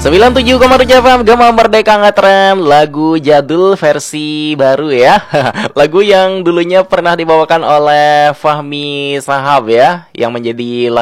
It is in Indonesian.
97,7 FM Gema Merdeka Ngetren. Lagu jadul versi baru ya. Lagu yang dulunya pernah dibawakan oleh Fahmi Sahab ya, yang menjadi